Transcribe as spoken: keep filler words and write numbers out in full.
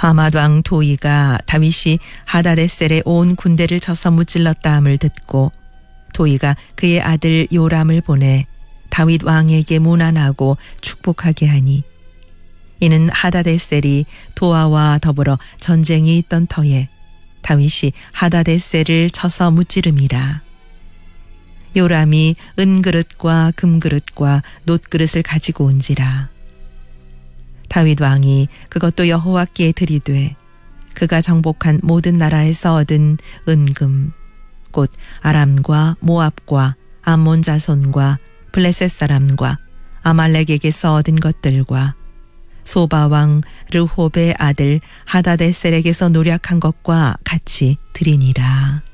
하맛 왕 도이가 다윗이 하다데셀의 온 군대를 쳐서 무찔렀다함을 듣고 도이가 그의 아들 요람을 보내 다윗 왕에게 문안하고 축복하게 하니 이는 하다데셀이 도아와 더불어 전쟁이 있던 터에 다윗이 하다데셀을 쳐서 무찌름이라. 요람이 은그릇과 금그릇과 놋그릇을 가지고 온지라. 다윗 왕이 그것도 여호와께 드리되 그가 정복한 모든 나라에서 얻은 은금 곧 아람과 모압과 암몬 자손과 블레셋 사람과 아말렉에게서 얻은 것들과 소바 왕 르홉의 아들 하다데셀에게서 노략한 것과 같이 드리니라.